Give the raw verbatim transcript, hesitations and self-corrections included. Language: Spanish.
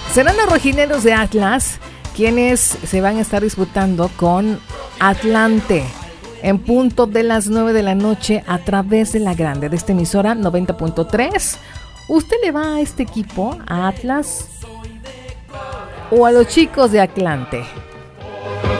Serán los rojineros de Atlas quienes se van a estar disputando con Atlante en punto de las nueve de la noche a través de la grande de esta emisora noventa punto tres. ¿Usted le va a este equipo, a Atlas, o a los chicos de Atlante?